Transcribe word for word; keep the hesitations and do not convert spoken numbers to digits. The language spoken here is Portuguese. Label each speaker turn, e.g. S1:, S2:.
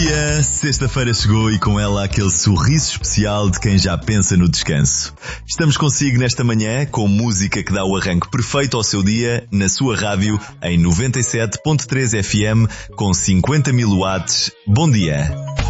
S1: dia! Sexta-feira chegou e com ela aquele sorriso especial de quem já pensa no descanso. Estamos consigo nesta manhã com música que dá o arranque perfeito ao seu dia na sua rádio em noventa e sete ponto três F M com cinquenta mil watts. Bom dia!